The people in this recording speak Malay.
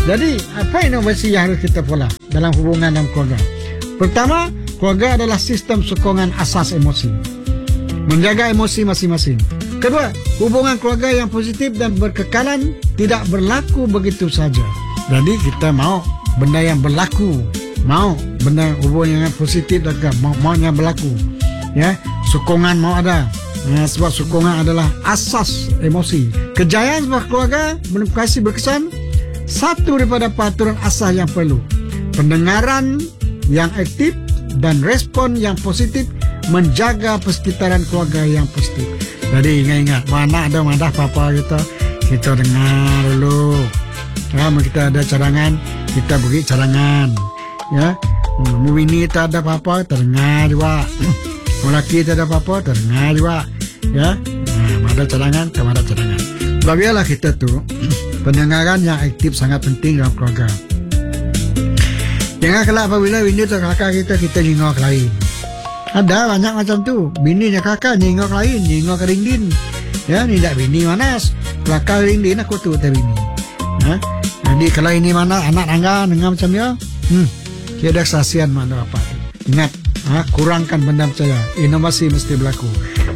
Jadi apa inovasi yang harus kita pola dalam hubungan dan keluarga? Pertama, keluarga adalah sistem sokongan asas emosi, menjaga emosi masing-masing. Kedua, hubungan keluarga yang positif dan berkekalan tidak berlaku begitu saja. Jadi kita mau benda yang berlaku, mau benda hubungan yang positif dan maunya berlaku. Ya, sokongan mau ada. Sebab sokongan adalah asas emosi. Kejayaan sebuah keluarga menepati berkesan satu daripada peraturan asas yang perlu: pendengaran yang aktif dan respon yang positif, menjaga persekitaran keluarga yang positif. Jadi ingat-ingat, mana ada madah papa kita dengar dulu. Kalau kita ada cadangan, kita beri cadangan. Ya, Mubini tak ada apa-apa, terdengar juga. Lelaki tak ada apa-apa, terdengar juga. Ya, ada cadangan, tak ada cadangan. Biarlah kita tu pendengaran yang aktif sangat penting dalam keluarga. Jangan kelak apabila bini tu kakak kita jingok lain. Ada banyak macam tu. Bini nya kakak jingok lain, jingok kerindin. Ya, ni tak bini manas. Kelakar kerindin aku tu tak bini. Ha? Jadi kalau ini mana anak tangga dengar macam dia, tiada kesaksian mana apa tu. Ingat, kurangkan benda percaya. Inovasi mesti berlaku.